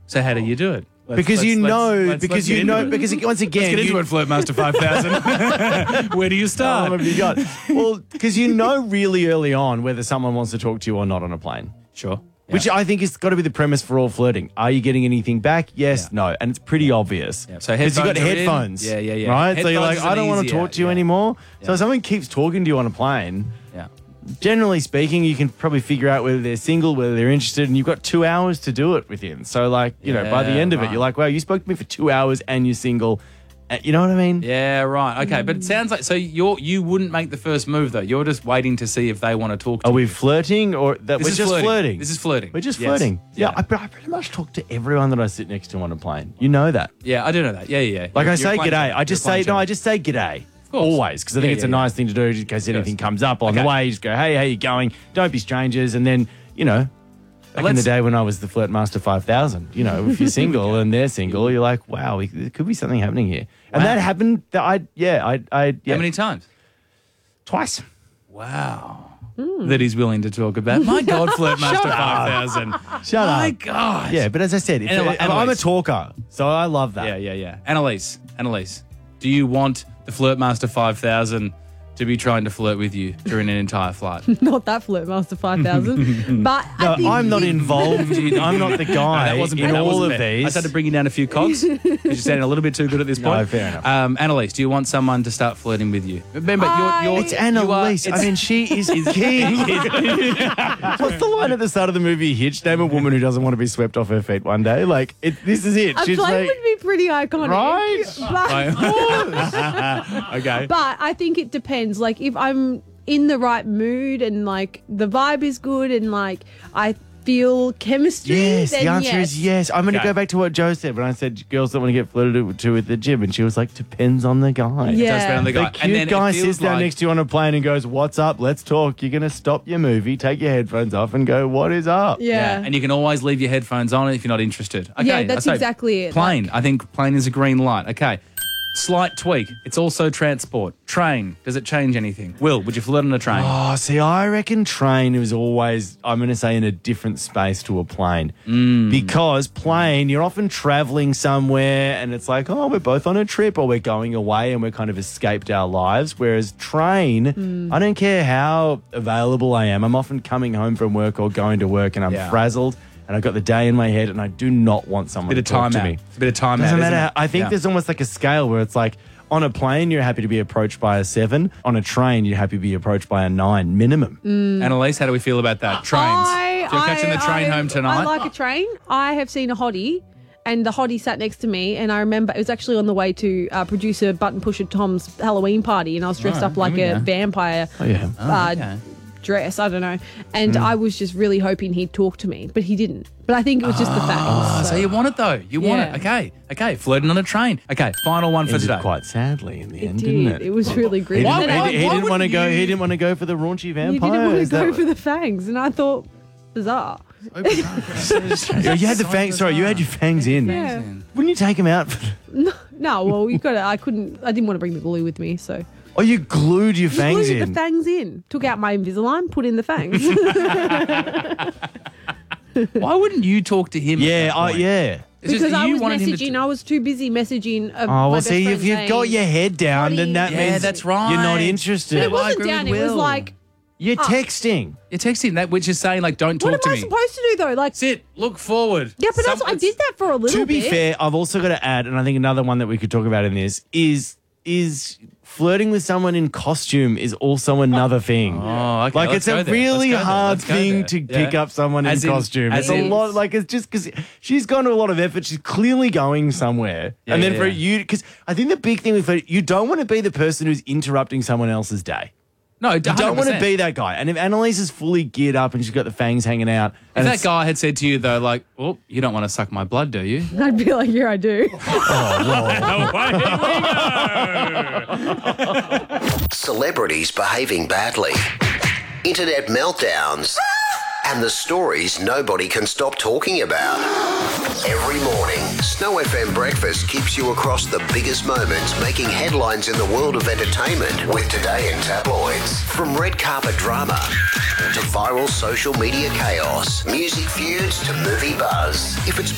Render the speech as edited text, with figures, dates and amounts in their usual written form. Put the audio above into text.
So how do you do it? Because once again, let's get into it, Flirtmaster 5000. Where do you start? What have you got? Well, because you know really early on whether someone wants to talk to you or not on a plane. Sure. Yeah. Which I think has got to be the premise for all flirting. Are you getting anything back? Yes, no. And it's pretty obvious. Yeah. So because you've got headphones. Yeah. Right? Headphones so you're like, I don't want to talk to you anymore. Yeah. So if someone keeps talking to you on a plane, yeah. generally speaking, you can probably figure out whether they're single, whether they're interested, and you've got 2 hours to do it within. So, like, you know, by the end of it, you're like, wow, you spoke to me for 2 hours and you're single. You know what I mean? Yeah, right. Okay, but it sounds like you wouldn't make the first move though. You're just waiting to see if they want to talk to you. Are we flirting or that we're just flirting? This is flirting. We're just flirting. Yeah, I pretty much talk to everyone that I sit next to on a plane. You know that? Yeah, I do know that. Yeah. Like I say g'day. I just say g'day. Always, because I think it's a nice thing to do in case anything comes up on the way. You just go, hey, how you going? Don't be strangers. And then, you know, back in the day when I was the Flirtmaster 5000, you know, if you're single and they're single, you're like, wow, there could be something happening here. And that happened. How many times? Twice. Wow. That he's willing to talk about. My God, Flirtmaster 5000. Shut up. My God. Yeah, but as I said, I'm a talker, so I love that. Yeah. Annalise, do you want the Flirtmaster 5000 to be trying to flirt with you during an entire flight? Not that Flirtmaster 5000. But no, I'm not involved. I'm not the guy in all of these. I just had to bring you down a few cogs because you're sounding a little bit too good at this point. No, fair enough. Annalise, do you want someone to start flirting with you? Remember, it's Annalise. I mean, she is key. What's the line at the start of the movie Hitch? Name a woman who doesn't want to be swept off her feet one day. Like, this is it. A plane would be pretty iconic. Right? Okay. But I think it depends. Like, if I'm in the right mood and, like, the vibe is good and, like, I feel chemistry, yes, then the answer is yes. I'm going to go back to what Joe said when I said girls don't want to get flirted to at the gym, and she was like, depends on the guy. Yeah. It does depend on the guy. The cute guy sits down next to you on a plane and goes, what's up? Let's talk. You're going to stop your movie, take your headphones off and go, what is up? Yeah. And you can always leave your headphones on if you're not interested. Okay, yeah, that's exactly it. Plane. I think plane is a green light. Okay. Slight tweak. It's also transport. Train. Does it change anything? Will, would you flirt on a train? Oh, see, I reckon train is always, I'm going to say, in a different space to a plane. Because plane, you're often traveling somewhere and it's like, oh, we're both on a trip or we're going away and we're kind of escaped our lives. Whereas train, I don't care how available I am. I'm often coming home from work or going to work and I'm frazzled. And I've got the day in my head and I do not want someone to talk to me. It's a bit of time out. Doesn't matter. I think there's almost like a scale where it's like on a plane, you're happy to be approached by a 7. On a train, you're happy to be approached by a 9 minimum. Annalise, how do we feel about that? Trains. Do you catching the train home tonight? I like a train. I have seen a hottie. And the hottie sat next to me, and I remember it was actually on the way to producer Button Pusher Tom's Halloween party, and I was dressed up like a vampire. Dress, I don't know. And I was just really hoping he'd talk to me, but he didn't. But I think it was just the fangs. So you want it though. You want it. Okay. Flirting on a train. Okay, final one for Ended today. quite sadly in the end, didn't it? It was really grim. He didn't want to go. He didn't want to go for the raunchy vampire. He didn't want to go for the fangs, and I thought, bizarre. You had the fangs. Sorry, you had your fangs in. Yeah. Wouldn't you take them out? No, well, you got to. I didn't want to bring the glue with me, so. Oh, you glued your fangs glued in. the fangs in. Took out my Invisalign, put in the fangs. Why wouldn't you talk to him? Yeah. Because I was messaging. I was too busy messaging. If you've got your head down, then that means that's right. You're not interested. But it wasn't down. It was like you're texting. You're texting that, which is saying like, don't talk to me. What am I supposed to do though? Like sit, look forward. Yeah, but I did that for a little bit. To be fair, I've also got to add, and I think another one that we could talk about in this is flirting with someone in costume is also another thing. Oh, okay. Like, it's a really hard thing to pick up someone in costume. It's a lot, like, it's just because she's gone to a lot of effort. She's clearly going somewhere. And then for you, because I think the big thing with flirting, you don't want to be the person who's interrupting someone else's day. No, 100%. You don't want to be that guy. And if Annalise is fully geared up and she's got the fangs hanging out. If that guy had said to you, though, like, well, you don't want to suck my blood, do you? I'd be like, yeah, I do. Celebrities behaving badly. Internet meltdowns. And the stories nobody can stop talking about. Every morning, Snow FM Breakfast keeps you across the biggest moments making headlines in the world of entertainment with Today in Tabloids. From red carpet drama to viral social media chaos, music feuds to movie buzz. If it's